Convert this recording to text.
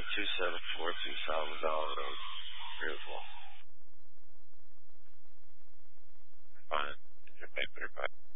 2742 Salvador Road. Beautiful. Fine. Did your paper back?